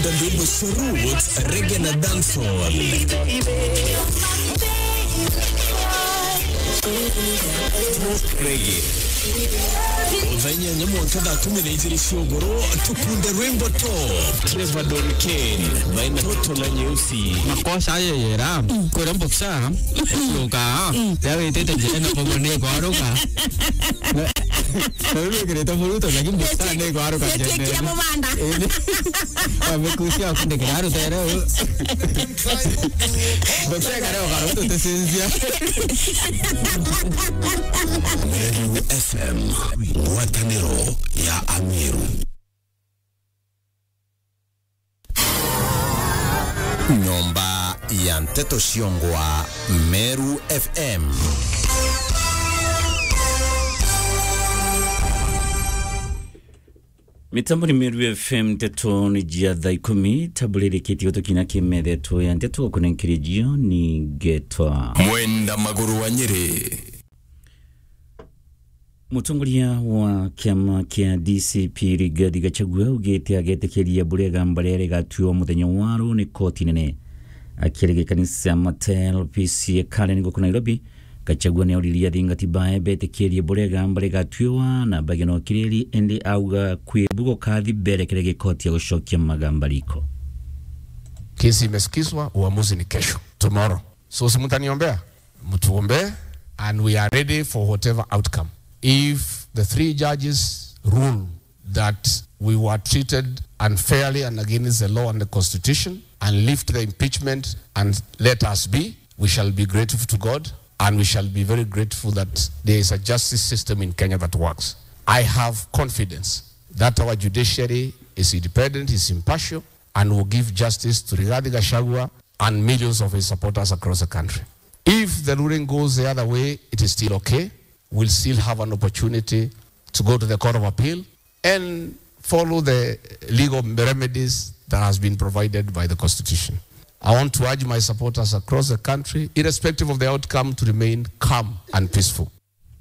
Tukunda Lubu Roots, reggae na dancehall. Reggae. Uzanya nyamu wakada kumi na izili shiogoro. Tukunda Rainbow Top, Trevor Don Kane, Vaina Toto la Nyeusi. Makosa yera, kwa mboksa, luka, yawe tete jena pagone kwa aruka. Wewe kireta muruto lakini mboksa ne kwa aruka jena. Kia mabanda. Amekusia akunde karo tera. Mboksa karo karo to tesensia. Meru FM, Watanero ya Amiru. Nyomba ya Mteto Shiongwa, Meru FM. Mitambo ni Meru FM teto ni jia dhaikumi tabulele kiti yoto kinaki medeto ya nteto wakunenkirejio ni getwa Mwenda Maguru wa Nyeri. Mutongoria wa kiama kia DCP Rigathi Gachagua ugete agetekeria burega mbarere gatuo muthenya waro ni koti nene akirege kanisa Matel PC kale ni gukuna Nairobi. Gachagua ne oriria thingati bae betekeria burega mbarere gatuo na bageno kireri ende auga kwibugo kathi berekerege koti ya gushokia magambaliko. Kesi imesikizwa, uamuzi ni kesho, tomorrow. So simutaniombea, mtuombe, and we are ready for whatever outcome. If the three judges rule that we were treated unfairly and against the law and the constitution and lift the impeachment and let us be, we shall be grateful to God, and we shall be very grateful that there is a justice system in Kenya that works. I have confidence that our judiciary is independent, is impartial, and will give justice to Rigathi Gachagua and millions of his supporters across the country. If the ruling goes the other way, it is still okay. We'll still have an opportunity to go to the Court of Appeal and follow the legal remedies that has been provided by the Constitution. I want to urge my supporters across the country, irrespective of the outcome, to remain calm and peaceful.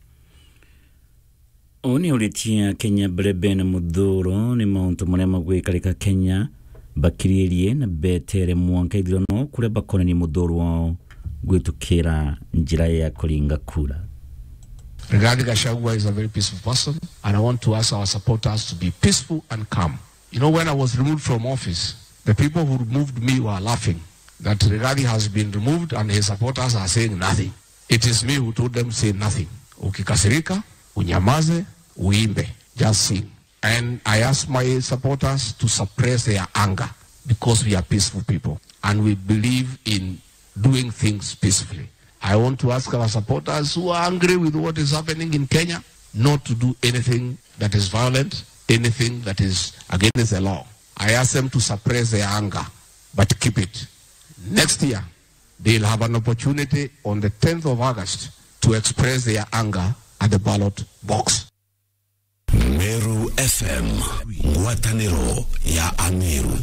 Oni ulitia Kenya Breben Mudhuro ni mauntu murema gwikarika Kenya bakiririe na betere mwanka idhirono kure bakone ni Mudhuro wao gwitukira njira ya kulinga kura. Rigathi Gachagua is a very peaceful person, and I want to ask our supporters to be peaceful and calm. You know, when I was removed from office, the people who removed me were laughing that Rigathi has been removed and his supporters are saying nothing. It is me who told them say nothing. Ukikasirika, unyamaze, uimbe, just sing. And I ask my supporters to suppress their anger because we are peaceful people and we believe in doing things peacefully. I want to ask our supporters who are angry with what is happening in Kenya not to do anything that is violent, anything that is against the law. I ask them to suppress their anger, but keep it. Next year, they'll have an opportunity on the 10th of August to express their anger at the ballot box. Meru FM, Watanero ya Amiru.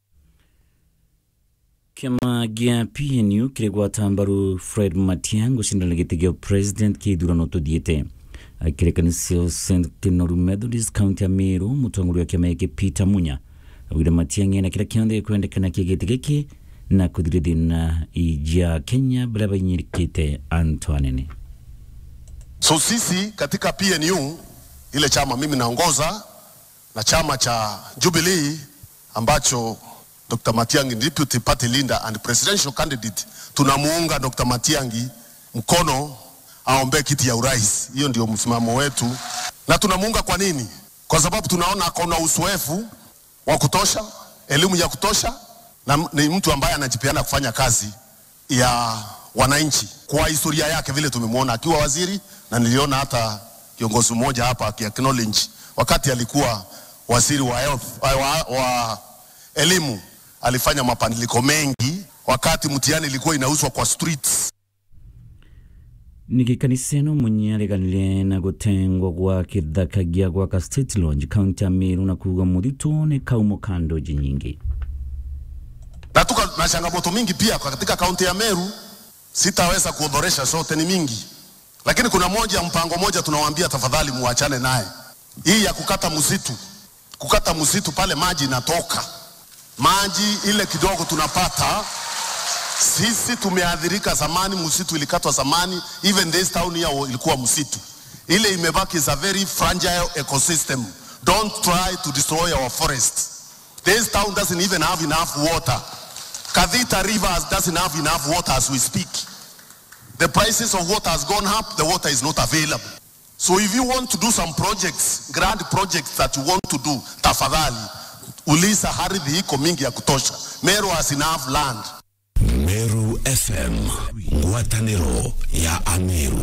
Kiama gia PNU kiregwa tambaru Fred Matiang'i shindana gitigio president kidurano todiete. Akirekanisi St. Kenoru Methodist County ya Meru mutonguru ya kiama yake Peter Munya. Wile Matiang'i na kila kionde kuendekana kigetigeki na kudiridi na ijia Kenya braba nyirikite Antoine. So sisi katika PNU, ile chama mimi naongoza na chama cha Jubilee ambacho Dr. Matiang'i deputy party leader and presidential candidate, tunamuunga Dr. Matiang'i mkono aombe kiti ya urais. Hiyo ndio msimamo wetu. Na tunamuunga kwa nini? Kwa sababu tunaona akona uzoefu wa kutosha, elimu ya kutosha, na ni mtu ambaye anajipeana kufanya kazi ya wananchi. Kwa historia yake vile tumemuona akiwa waziri, na niliona hata kiongozi mmoja hapa aki-acknowledge wakati alikuwa waziri wa health, wa elimu, alifanya mabadiliko mengi wakati mtihani ilikuwa inauzwa kwa streets. Nikikaniseno munyareganile na gutengwa gwa kithaka gya gwa State Lodge County ya Meru na kuga mudito ne kaumo kando nyingi. Na tuka na changamoto mingi pia katika kaunti ya Meru, sitaweza kuodoresha zote, ni mingi. Lakini kuna mpango moja tunawaambia tafadhali muachane naye. Hii ya kukata msitu pale maji inatoka. maji ile kidogo tunapata. Sisi tumeadhirika zamani, msitu ilikatwa zamani, even this town here ilikuwa msitu. Ile imebaki is a very fragile ecosystem. Don't try to destroy our forests. This town doesn't even have enough water. Kavita River doesn't have enough water as we speak. The prices of water has gone up, the water is not available. So if you want to do some projects, grand projects that you want to do, tafadhali, uliza ardhi iko mingi ya kutosha. Meru has enough land. Meru FM, ngwataniro ya Ameru.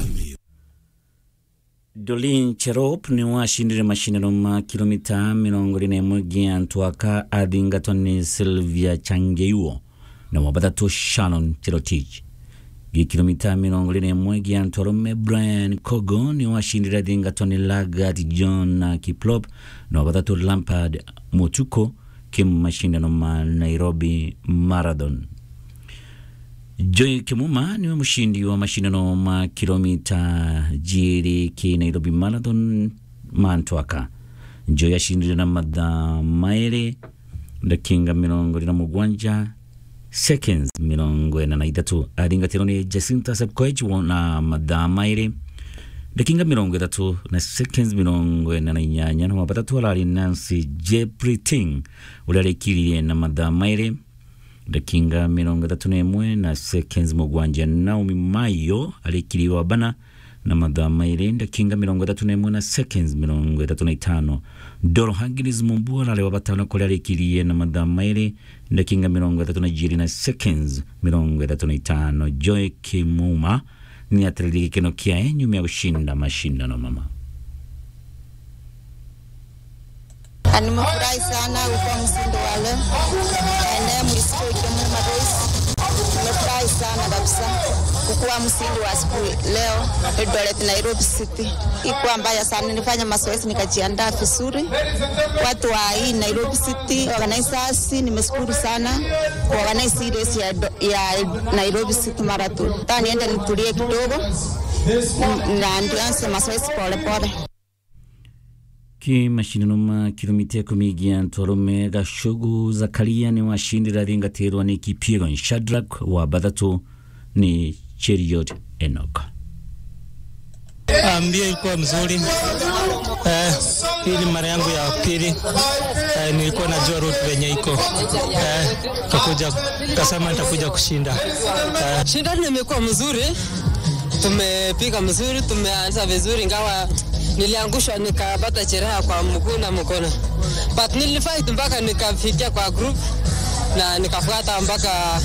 Dolin Cherop ni washindire mashindano ma kilomita 41 giantwaka adingatoni Sylvia Changeiwo na wabatato Shannon Cherotich. Kilomita 41 giantwarome Brian Kogo ni washindire adingatoni Lagat John Kiplop na wabatato Lampard Motuko kim mashindano ma Nairobi Marathon. Joy Kimuma ni mshindi wa mashindano ma kilomita jiri ki Nairobi Marathon mantwaka. Joy ashindire na madha maere dakinga 47 seconds 43 adingatiro ni Jacinta Sepkoech na madha maere dakinga 33 na seconds 44 na mapatatu alali Nancy Jepriting ulalekiri na madha maere dakinga 31 na seconds mugwanja. Naomi Mayo alikiriwa bana na madha maere dakinga 31 na seconds 35. Doro Hagilis Mumbua ale wabatano kole alikiriye na madha maere dakinga 32 na seconds 35. Joy Kimuma ni atleti kino kia nyuma ya kushinda mashindano mama. Nimefurahi sana kwa msindo wa leo. Mwisho Kimuma Race. Nimefurahi sana kabisa kuwa msindo wa siku leo Eldoret Nairobi City. Iko mbaya sana, nilifanya mazoezi nikajiandaa vizuri. Watu wa hii Nairobi City organizers nimeshukuru sana kwa organize race ya Nairobi City Marathon. Tani niende nitulie kidogo na ndianze mazoezi pole pole. Ki mashindano ma kilomita 10 giantwarome Gashugu Zakaria ni washindira ringatirwa ni Kipiegon Shadrack wa Badatu ni Cheriot Enoch. Mbio ilikuwa mzuri. Hii ni mara yangu ya pili. Nilikuwa najua route venye iko. Kasema nitakuja kushinda. Shindano imekuwa mzuri. Tumepiga mzuri, tumeanza vizuri ingawa niliangushwa nikapata jeraha kwa mguu na mkono. But nilifight mpaka nikafikia kwa group na nikafuata mpaka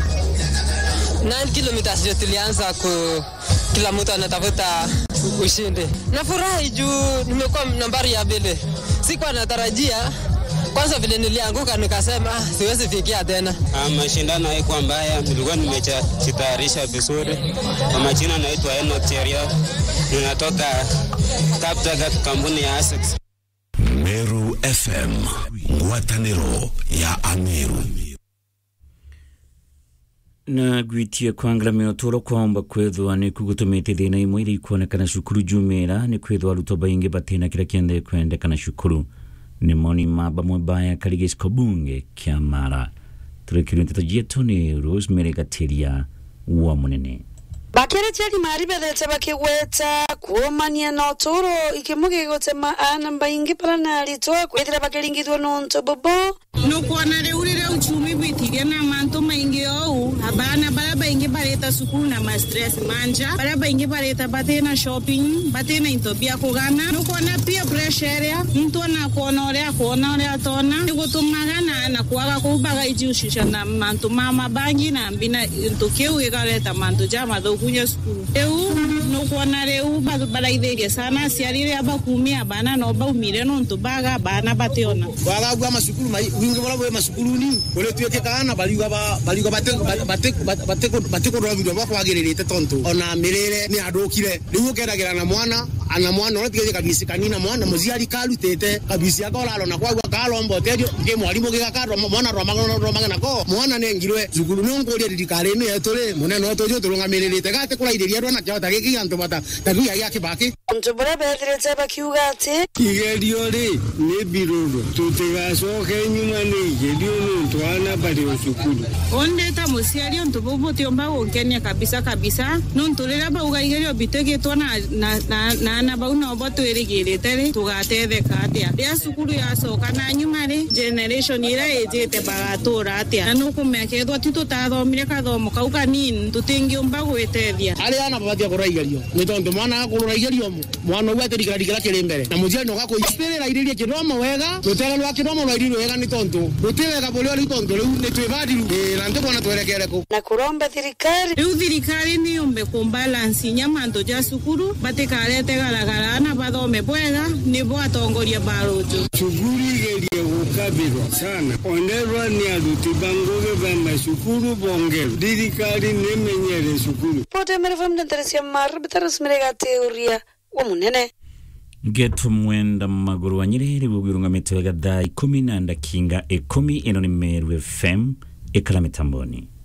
9 kilometers ndio tulianza kila mtu anatafuta ushindi. Nafurahi juu nimekuwa nambari ya mbele. Sikuwa natarajia. Kwanza vile nilianguka nikasema siwezi fikia tena. Mashindano haikuwa mbaya, nilikuwa nimejitayarisha vizuri. Kwa majina naitwa Enoch Cheriot. Ninatoka Kaptagat, kampuni ya Essex. Meru FM, ngwataniro ya Ameru. Na gwitia kwangla meotoro kwamba kwethwa ni kugutumite thina imwe iri kuonekana shukuru jumera ni kwethwa rutoba inge batena kila kiende kwendekana shukuru ni moni maba mwebaya kaligesiko bunge kia Mara. Turekiri nteto jeto ni Rosemary Gateria wa munene. Bakere chaki maribethete bakigweta kuomania na otoro ikimuge gotema namba ingi parana alitwa kwethira bakiringithwa nonto bobo nukuona reurire uchumi bitiria na manto maingi ou abana baraba ingi bareta sukuru na stress manja baraba ingi bareta batena shopping batena intobia kugana nukuona pia pressure ya mtu na kuona ore atona nigutumagana na kuaga kubaga ijushisha na manto mama bangi na mbina intokeu igareta manto jama kunya skulu. Nukuona reu baraithiria sana ciarire abakumia bana no baumire no ntubaga bana bateona. Wagagwa masukuru wingi bora bwe masukuru ni ole tueke kana baliga bateko robido bakwagirite tonto ona mirire ni adokire riu keragira na mwana ana mwana ole tige kabisi kanina mwana muziari kalutete kabisi akola na kwagwa kalombo tejo nge mwalimu gikakaro mwana romaga nako mwana nengirwe zukuru nongoria dikare ni etore muneno tojo turungamirite gate kula idiria rona kyota giki antu bata tabu ya kibaki. Ntobora betherete bakiugate igerio ri ni biruru tutigacoke nyuma ni igerio ntwana bari cukuru onde ta musiari ontobobo tiomba onkenya kabisa nontolera bauga igerio bitegetwa na bauna oboto erigirete tugatetheka atia ya cukuru ya soka na nyuma ri generation ira ejete bagatura atia no kumekethwa tutathomire kathomo kau kanini tutingiomba gwetethia ari ana babatia kuraigerio ni tondu mwana akuraigerio mwana wetu dikira kiri mbere na mujia no gako ispirira iririe kiromo wega tutera lwa kiromo lwa iririo wega ni tondu rutiwega bolio ni tondu riu ni twibadiru na ndikona twerekere ku na kuromba thirikari riu thirikari ni yombe kumbalance nyamanto ja cukuru batikarete garagara na bathome bwega ni bo atongoria barojo cukuru igerie gukabirwa sana onerwa ni aruti bangoge bamba cukuru bongero thirikari nimenyere cukuru pote merefam ndanteresia marbitaras merega teoria Munene Getu mwenda maguru wa Nyerere bugirunga metwega dai 10 na ndakinga 10 ino ni Meru FM ekala mitamboni.